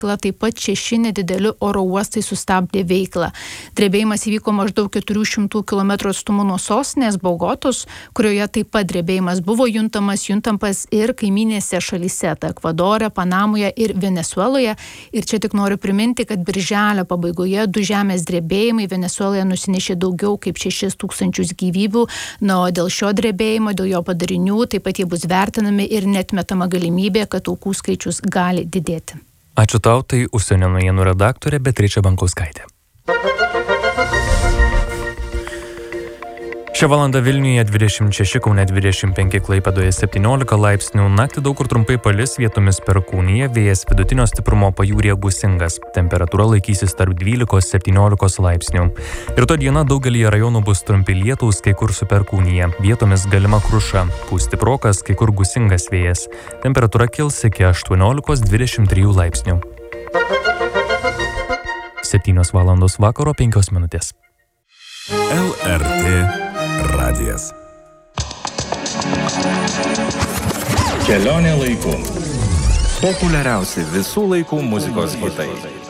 taip pat 6 nedideli oro uostai sustabdė veiklą. Drebėjimas įvyko maždaug 400 km atstumu nuo sostinės Bogotos, kurioje taip pat drebėjimas buvo juntamas ir kaiminėse šalyse, tai Ekvadore, Panamoje ir Venesueloje. Ir čia tik noriu priminti, kad birželio pabaigoje 2 žemės drebėjimai Venesueloje nusinešė daugiau kaip 6 000 gyvybių. O dėl šio drebėjimo, dėl jo padarinių, taip pat jie bus vertinami ir neatmetama galimybė, kad aukų skaičius gali didėti. Ačiū tau, tai užsienio naujienų redaktorė Beatričė Bankauskaitė. Šią valandą Vilniuje 26, Kaune 25, Klaipėdoje 17 laipsnių, naktį daug kur trumpai palis, vietomis perkūnija, vėjas vidutinio stiprumo pajūryje gūsingas, temperatūra laikysis tarp 12-17 laipsnių. Rytoj dieną daugelyje rajonų bus trumpi lietūs, kai kur su perkūnija, vietomis galima kruša, pūs stiprokas, kai kur gūsingas vėjas, temperatūra kils iki 18-23 laipsnių. 7 valandos vakaro 5 minutės. LRT radijas. Kelionė laiku. Populiariausi visų laikų muzikos hitai.